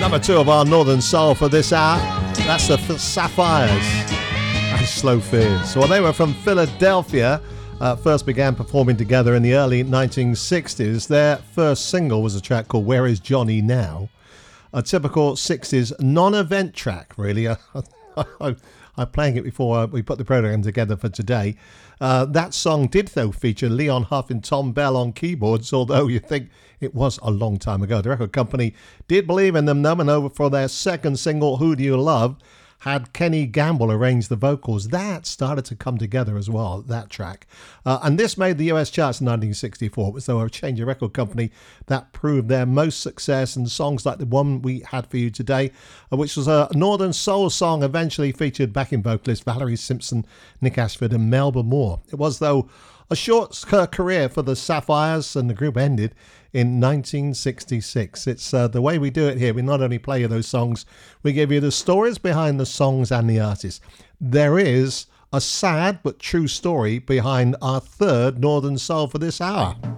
Number 2 of our Northern Soul for this hour. That's the Sapphires and Slow Fears. Well, they were from Philadelphia. First began performing together in the early 1960s. Their first single was a track called Where Is Johnny Now? A typical 60s non-event track, really. I'm playing it before we put the program together for today. That song did, though, feature Leon Huff and Tom Bell on keyboards, although you think it was a long time ago. The record company did believe in them, though, and over for their second single, Who Do You Love?, had Kenny Gamble arrange the vocals. That started to come together as well, that track. And this made the US charts in 1964. It was, though, a change of record company that proved their most success, and songs like the one we had for you today, which was a Northern Soul song, eventually featured backing vocalists Valerie Simpson, Nick Ashford and Melba Moore. It was, though, a short career for the Sapphires, and the group ended in 1966. It's the way we do it here. We not only play you those songs, we give you the stories behind the songs and the artists. There is a sad but true story behind our third Northern Soul for this hour.